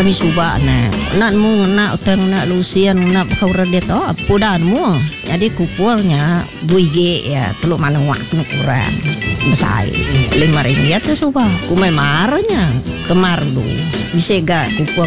kami suba nak mu nak utang nak lusian nak kaura dia to pudan mu jadi kupulnya 2G ya teluk mana waktu kurang besai RM5 tu suba ku mai marnya kemar du bisa gak kupul